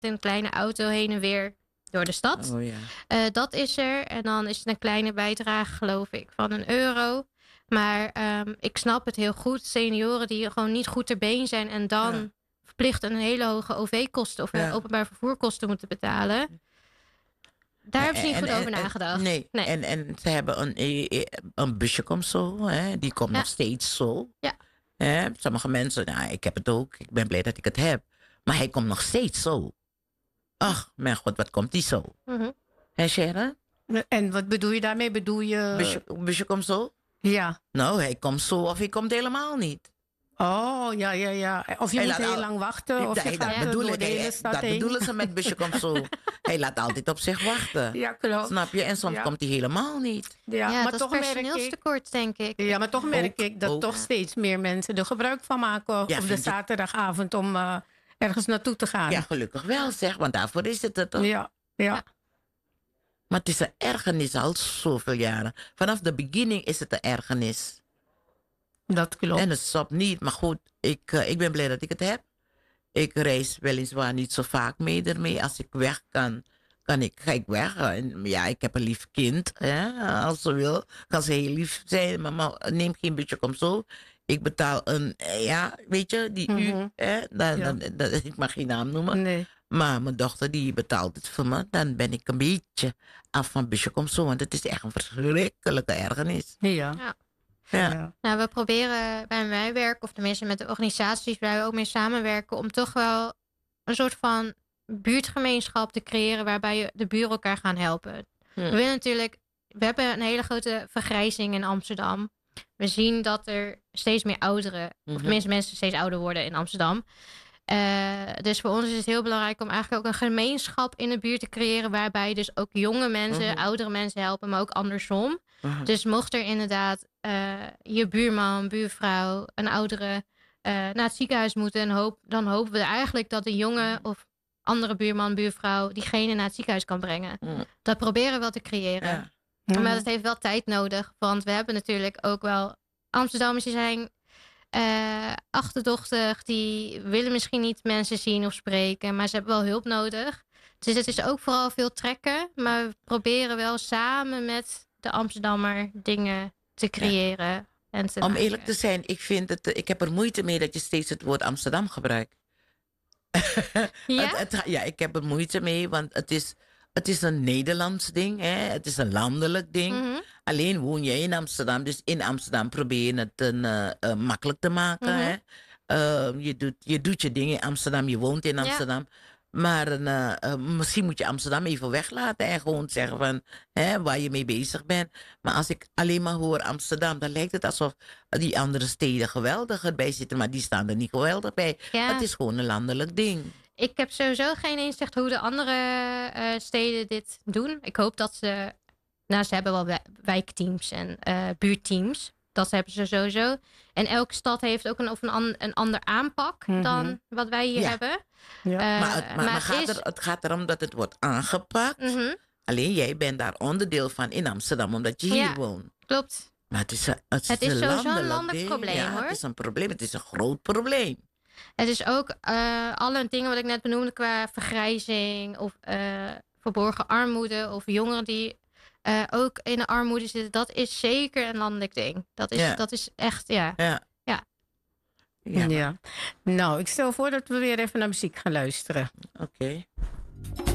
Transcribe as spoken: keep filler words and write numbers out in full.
een kleine auto heen en weer door de stad. Oh ja. Uh, dat is er. En dan is het een kleine bijdrage, geloof ik, van een euro. Maar um, ik snap het heel goed. Senioren die gewoon niet goed ter been zijn en dan ja. verplicht een hele hoge O V-kosten of ja. openbaar vervoerkosten moeten betalen. Daar hebben ze niet en, goed en, over en, nagedacht. Nee, nee. En, en ze hebben een, een busje komt zo. Hè? Die komt ja. nog steeds zo. Ja. Hè? Sommige mensen, nou, ik heb het ook. Ik ben blij dat ik het heb. Maar hij komt nog steeds zo. Ach, mijn god, wat komt die zo? Mm-hmm. Hé, Sharon? En wat bedoel je daarmee? Bedoel je... Busje, busje komt zo? Ja. Nou, hij komt zo of hij komt helemaal niet. Oh, ja, ja, ja. Of je hij moet heel al... lang wachten. Of hij, je dat gaat bedoel door ik, de hele hij, stad dat heen. bedoelen ze met busje komt zo. Hij laat altijd op zich wachten. Ja, klopt. Snap je? En soms ja. komt hij helemaal niet. Ja, ja maar dat toch is personeelstekort, denk ik. Ja, maar toch merk ook, ik dat ook. toch steeds meer mensen er gebruik van maken ja, op de zaterdagavond om uh, ergens naartoe te gaan. Ja, gelukkig wel zeg, want daarvoor is het het toch? Ja, ja. ja. Maar het is een ergernis al zoveel jaren. Vanaf de beginning is het een ergernis. Dat klopt. En het stopt niet. Maar goed, ik, uh, ik ben blij dat ik het heb. Ik reis weliswaar niet zo vaak mee ermee. Als ik weg kan, kan ik, ga ik weg. En ja, ik heb een lief kind. Hè, als ze wil, kan ze heel lief zijn. Mama, neem geen busje, kom zo. Ik betaal een, ja, weet je, die mm-hmm. u. Hè, dan, ja. dan, dan, ik mag geen naam noemen. Nee. Maar mijn dochter die betaalt het voor me. Dan ben ik een beetje af van busje, kom zo. Want het is echt een verschrikkelijke ergernis. Ja. ja. Ja. Ja. Nou, we proberen bij mijn werk, of tenminste met de organisaties waar we ook mee samenwerken, om toch wel een soort van buurtgemeenschap te creëren waarbij de buren elkaar gaan helpen. Hm. We willen natuurlijk, we hebben een hele grote vergrijzing in Amsterdam. We zien dat er steeds meer ouderen, mm-hmm. of tenminste mensen steeds ouder worden in Amsterdam. Uh, dus voor ons is het heel belangrijk om eigenlijk ook een gemeenschap in de buurt te creëren waarbij dus ook jonge mensen, mm-hmm. oudere mensen helpen, maar ook andersom. Uh-huh. Dus mocht er inderdaad uh, je buurman, buurvrouw, een oudere uh, naar het ziekenhuis moeten, en hoop, dan hopen we eigenlijk dat de jonge of andere buurman, buurvrouw diegene naar het ziekenhuis kan brengen. Uh-huh. Dat proberen we wel te creëren. Ja. Uh-huh. Maar dat heeft wel tijd nodig, want we hebben natuurlijk ook wel Amsterdammers die zijn uh, achterdochtig, die willen misschien niet mensen zien of spreken, maar ze hebben wel hulp nodig. Dus het is ook vooral veel trekken, maar we proberen wel samen met de Amsterdammer dingen te creëren. Ja. En te Om maken. eerlijk te zijn, ik vind het, ik heb er moeite mee dat je steeds het woord Amsterdam gebruikt. Ja? het, het, ja, ik heb er moeite mee, want het is, het is een Nederlands ding. Hè? Het is een landelijk ding. Mm-hmm. Alleen woon je in Amsterdam, dus in Amsterdam probeer je het een, uh, uh, makkelijk te maken. Mm-hmm. Hè? Uh, je, doet, je doet je dingen in Amsterdam, je woont in Amsterdam. Ja. Maar uh, uh, misschien moet je Amsterdam even weglaten en gewoon zeggen van hè, waar je mee bezig bent. Maar als ik alleen maar hoor Amsterdam, dan lijkt het alsof die andere steden geweldiger bij zitten. Maar die staan er niet geweldig bij. Ja. Het is gewoon een landelijk ding. Ik heb sowieso geen inzicht hoe de andere uh, steden dit doen. Ik hoop dat ze, nou ze hebben wel wijkteams en uh, buurtteams. Dat hebben ze sowieso. En elke stad heeft ook een, of een, an, een ander aanpak mm-hmm. dan wat wij hier ja. hebben. Ja. Uh, maar het, maar, maar maar gaat is... er, het gaat erom dat het wordt aangepakt. Mm-hmm. Alleen jij bent daar onderdeel van in Amsterdam, omdat je hier ja, woont. Klopt. Maar het is, een, het het is, is een sowieso landelijk een landelijk ding. probleem, ja, hoor. Het is een probleem. Het is een groot probleem. Het is ook uh, alle dingen wat ik net benoemde qua vergrijzing of uh, verborgen armoede of jongeren die uh, ook in de armoede zitten. Dat is zeker een landelijk ding. Dat is, ja. dat is echt, ja. Ja. ja. Ja. ja. Nou, ik stel voor dat we weer even naar muziek gaan luisteren. Oké. Okay.